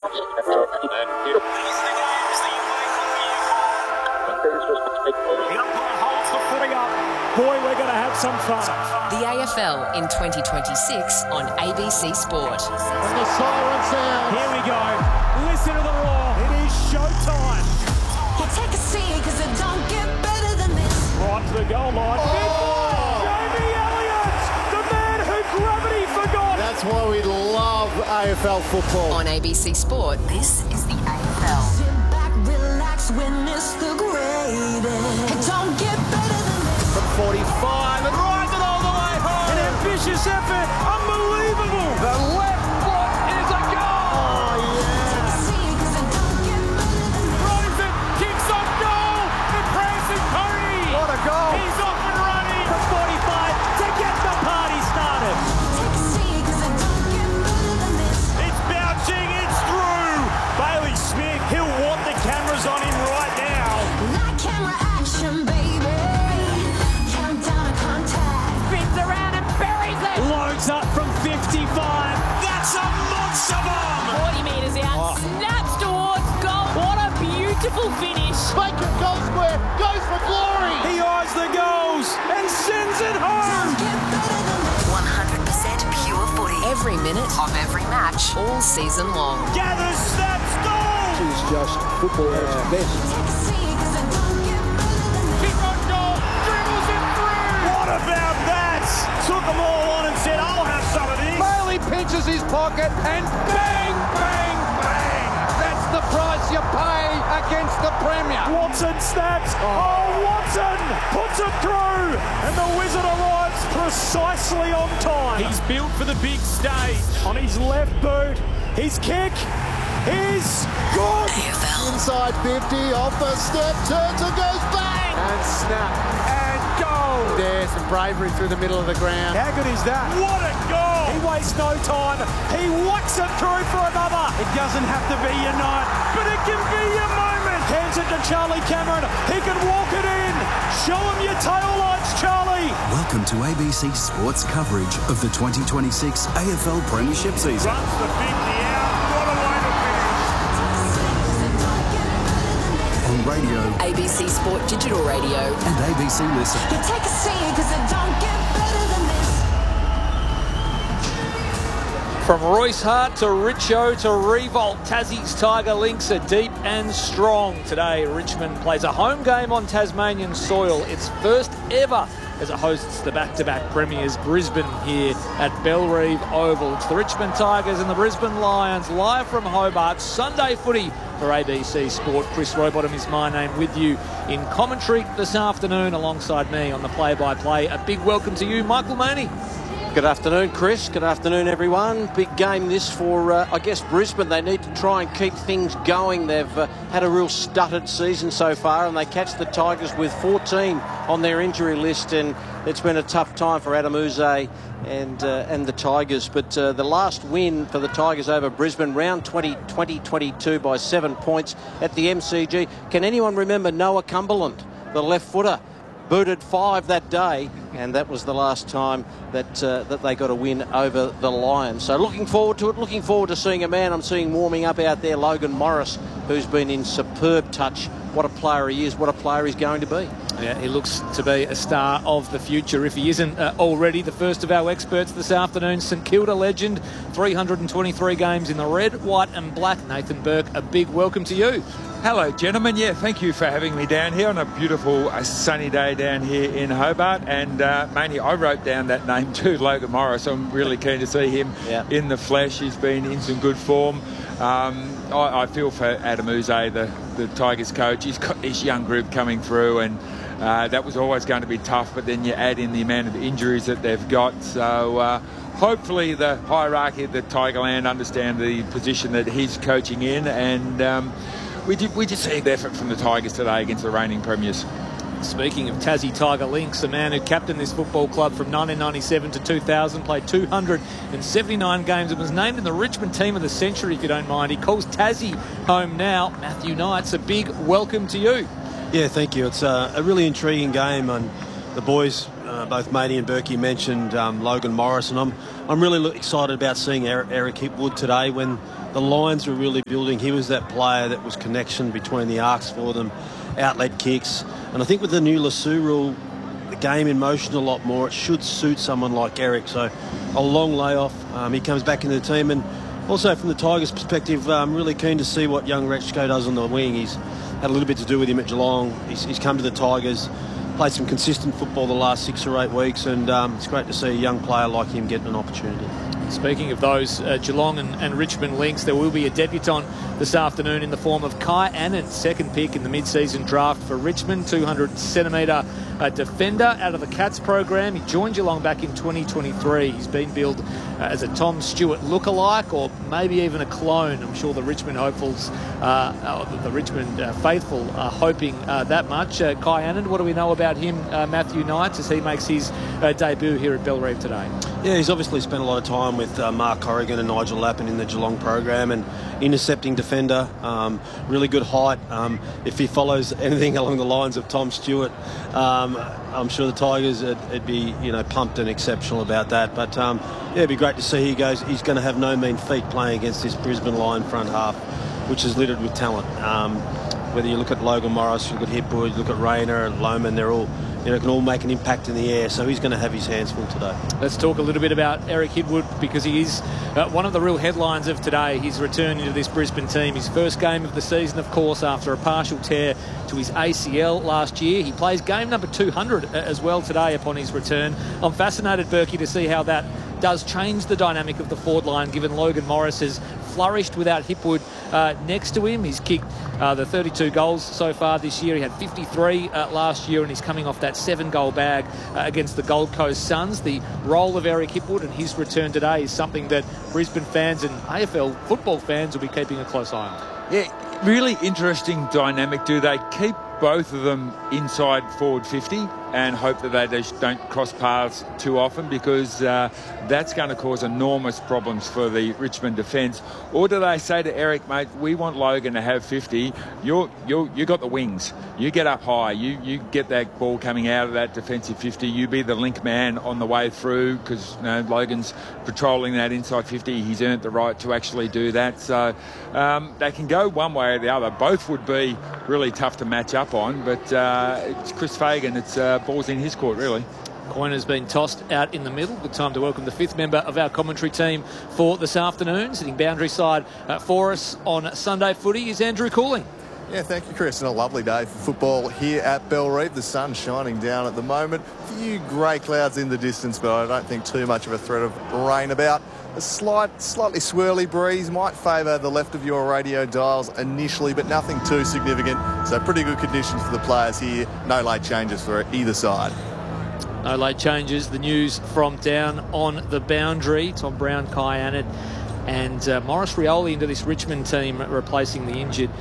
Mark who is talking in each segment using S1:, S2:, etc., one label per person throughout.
S1: umpire holds the footy up. Boy, we're going to have some fun.
S2: The AFL in 2026 on ABC Sport.
S3: And the siren sound.
S1: Here we go. Listen to the roar. It is showtime.
S4: Take a seat, because it don't get better than this.
S1: Right to the goal line. Jamie Elliott, the man who gravity forgot.
S3: That's why we love AFL football.
S2: On ABC Sport, this is the AFL.
S4: Sit back, relax, witness the greatest. It don't get better than this.
S3: From 45 and drives it all the way home.
S1: An ambitious effort. Unbelievable.
S3: The left foot is a goal. Oh, yeah.
S4: Take a seat, because it don't get better than this.
S1: Rosen kicks on goal. The prancing pony.
S3: What a goal.
S1: He's off and running from 45 to get the party started.
S4: Take a seat, because it don't get better than this.
S1: It's bouncing. It's through. Bailey Smith, he'll want the cameras on him right now.
S4: Light camera action, baby. Countdown to contact.
S1: Spins around and buries it. Loads up from 55. That's a monster bomb.
S5: 40 metres out, snaps towards goal. What a beautiful finish.
S3: Bacon goes square, goes for glory.
S1: He eyes the goals and sends it home.
S4: Get better than this.
S2: 100% pure footy. Every minute of every match, all season long.
S1: Gathers, snaps, goal.
S3: It's just football at its best.
S4: Take a seat, because it don't get better than this.
S1: Kick on goal, dribbles it through. What about that? Took them all on and said, I'll have some of this.
S3: Bailey pinches his pocket and bang, bang, bang. That's the price you pay against the Premier.
S1: Watson snaps. Oh, Watson puts it through. And the Wizard arrives precisely on time. He's built for the big stage. On his left boot, his kick is good.
S2: AFL.
S3: Inside 50, off the step, turns and goes bang. And snap.
S1: And goal.
S3: There's some bravery through the middle of the ground.
S1: How good is that? What a goal. He wastes no time. He whacks it through for another. It doesn't have to be your night, but it can be your moment. Hands it to Charlie Cameron. He can walk it in. Show him your tail lights, Charlie.
S6: Welcome to ABC Sports coverage of the 2026 AFL Premiership season.
S1: Runs the 50 out. What a way to finish.
S6: On radio
S2: ABC Sport Digital Radio.
S6: and ABC Listen.
S4: You take a seat, because it don't get better than this.
S7: From Royce Hart to Richo to Revolt, Tassie's Tiger Lynx are deep and strong. Today, Richmond plays a home game on Tasmanian soil. Its first ever as it hosts the back-to-back premiers Brisbane here at Bellerive Oval. It's the Richmond Tigers and the Brisbane Lions live from Hobart. Sunday footy for ABC Sport. Chris Rowbottom is my name, with you in commentary this afternoon alongside me on the play-by-play. A big welcome to you, Michael Maney.
S8: Good afternoon, Chris. Good afternoon, everyone. Big game this for, I guess, Brisbane. They need to try and keep things going. They've had a real stuttered season so far, and they catch the Tigers with 14 on their injury list, and it's been a tough time for Adam Uze and the Tigers. But the last win for the Tigers over Brisbane, round 2022 by 7 points at the MCG. Can anyone remember Noah Cumberland, the left footer? Booted 5 that day, and that was the last time that they got a win over the Lions. So looking forward to it, looking forward to seeing a man I'm seeing warming up out there, Logan Morris, who's been in superb touch. What a player he is, what a player he's going to be.
S7: Yeah, he looks to be a star of the future, if he isn't already. The first of our experts this afternoon, St Kilda legend, 323 games in the red, white and black. Nathan Burke, a big welcome to you.
S9: Hello, gentlemen. Yeah, thank you for having me down here on a beautiful sunny day down here in Hobart. And mainly I wrote down that name too, Logan Morris. I'm really keen to see him in the flesh. He's been in some good form. I feel for Adam Uze, the Tigers coach. He's got this young group coming through, and that was always going to be tough. But then you add in the amount of injuries that they've got. So hopefully the hierarchy of the Tigerland understand the position that he's coaching in, and we just see the effort from the Tigers today against the reigning premiers.
S7: Speaking of Tassie Tiger Lynx, a man who captained this football club from 1997 to 2000, played 279 games and was named in the Richmond Team of the Century, if you don't mind. He calls Tassie home now. Matthew Knights, a big welcome to you.
S10: Yeah, thank you. It's a really intriguing game, and the boys both Matey and Berkey mentioned Logan Morris, and I'm really excited about seeing Eric Hipwood today. When the Lions were really building, he was that player that was connection between the arcs for them, outlet kicks. And I think with the new Lasue rule, the game in motion a lot more, it should suit someone like Eric. So a long layoff, he comes back into the team. And also from the Tigers' perspective, I'm really keen to see what young Rechko does on the wing. He's had a little bit to do with him at Geelong. He's come to the Tigers, played some consistent football the last 6 or 8 weeks, and it's great to see a young player like him getting an opportunity.
S7: Speaking of those Geelong and Richmond links, there will be a debutant this afternoon in the form of Kai Annan, second pick in the mid-season draft for Richmond, 200-centimetre defender out of the Cats program. He joined Geelong back in 2023. He's been billed as a Tom Stewart lookalike, or maybe even a clone. I'm sure the Richmond hopefuls, the Richmond faithful are hoping that much. Kai Annan, what do we know about him, Matthew Knights, as he makes his debut here at Bellerive today?
S10: Yeah, he's obviously spent a lot of time with Mark Corrigan and Nigel Lappin in the Geelong program, and intercepting defender, really good height. If he follows anything along the lines of Tom Stewart, I'm sure the Tigers would be, pumped and exceptional about that. But yeah, it'd be great to see he goes. He's going to have no mean feat playing against this Brisbane Lion front half, which is littered with talent. Whether you look at Logan Morris, you look at Hipwood, you look at Rayner and Lohman, they're all, can all make an impact in the air. So he's going to have his hands full today.
S7: Let's talk a little bit about Eric Hipwood, because he is one of the real headlines of today. His return into this Brisbane team. His first game of the season, of course, after a partial tear to his ACL last year. He plays game number 200 as well today upon his return. I'm fascinated, Berkey, to see how that does change the dynamic of the forward line, given Logan Morris has flourished without Hipwood next to him. He's kicked the 32 goals so far this year. He had 53 last year, and he's coming off that 7-goal bag against the Gold Coast Suns. The role of Eric Hipwood and his return today is something that Brisbane fans and AFL football fans will be keeping a close eye on.
S9: Yeah, really interesting dynamic. Do they keep both of them inside forward 50 and hope that they just don't cross paths too often, because that's going to cause enormous problems for the Richmond defence? Or do they say to Eric, mate, we want Logan to have 50, you got the wings, you get up high, you get that ball coming out of that defensive 50, you be the link man on the way through, because Logan's patrolling that inside 50, he's earned the right to actually do that. So they can go one way or the other. Both would be really tough to match up on, but it's Chris Fagan, it's ball's in his court, really.
S7: Coin has been tossed out in the middle. Good time to welcome the fifth member of our commentary team for this afternoon. Sitting boundary side for us on Sunday footy is Andrew Cooling.
S11: Yeah, thank you, Chris. And a lovely day for football here at Bellerive. The sun's shining down at the moment. A few grey clouds in the distance, but I don't think too much of a threat of rain about. A slightly swirly breeze might favour the left of your radio dials initially, but nothing too significant. So pretty good conditions for the players here. No late changes for either side.
S7: No late changes. The news from down on the boundary. Tom Brown, Kai Annan and Maurice Rioli into this Richmond team, replacing the injured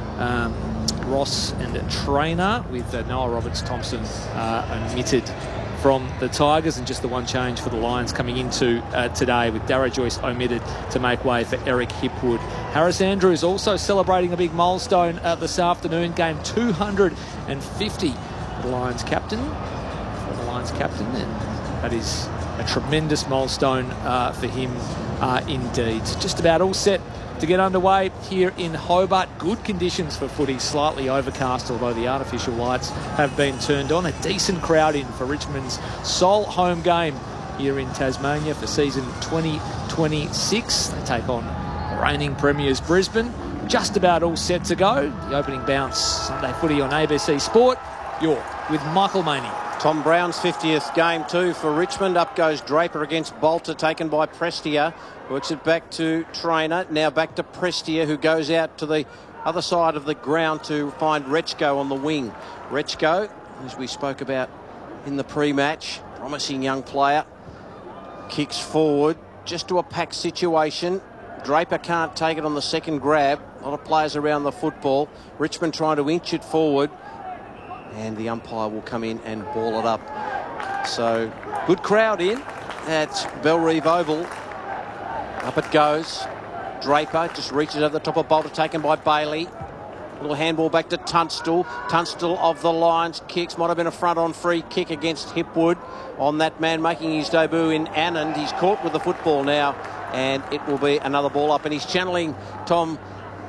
S7: Ross and Trainer, with Noah Roberts-Thompson omitted from the Tigers, and just the one change for the Lions coming into today, with Darragh Joyce omitted to make way for Eric Hipwood. Harris Andrews also celebrating a big milestone this afternoon, game 250 for the Lions captain, and that is a tremendous milestone for him indeed. So just about all set to get underway here in Hobart. Good conditions for footy, slightly overcast, although the artificial lights have been turned on. A decent crowd in for Richmond's sole home game here in Tasmania for season 2026. They take on reigning premiers Brisbane. Just about all set to go. The opening bounce, Sunday footy on ABC Sport. You're with Michael Maney.
S8: Tom Brown's 50th game too for Richmond. Up goes Draper against Bolter, taken by Prestia. Works it back to Trainer. Now back to Prestia, who goes out to the other side of the ground to find Rechko on the wing. Rechko, as we spoke about in the pre-match, promising young player, kicks forward just to a packed situation. Draper can't take it on the second grab. A lot of players around the football. Richmond trying to inch it forward, and the umpire will come in and ball it up. So good crowd in at Bellerive Oval. Up it goes. Draper just reaches over the top of Bolter, taken by Bailey. Little handball back to Tunstall. Tunstall of the Lions kicks. Might have been a front-on free kick against Hipwood on that man making his debut in Anand. He's caught with the football now, and it will be another ball up, and he's channeling Tom